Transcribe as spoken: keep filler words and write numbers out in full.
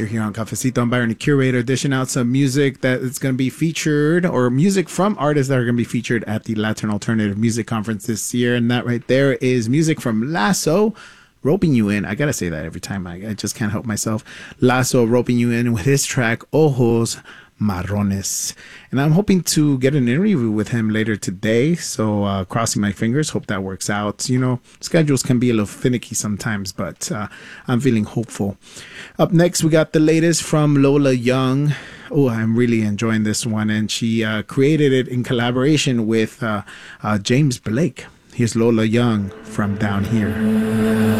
You're here on Cafecito. I'm Byron, the curator, dishing out some music that is going to be featured, or music from artists that are going to be featured at the Latin Alternative Music Conference this year. And that right there is music from Lasso, roping you in. I got to say that every time. I, I just can't help myself. Lasso roping you in with his track, Ojos Marrones. And I'm hoping to get an interview with him later today. So uh, crossing my fingers, hope that works out. You know, schedules can be a little finicky sometimes, but uh, I'm feeling hopeful. Up next, we got the latest from Lola Young. Oh, I'm really enjoying this one. And she uh, created it in collaboration with uh, uh, James Blake. Here's Lola Young from Down Here.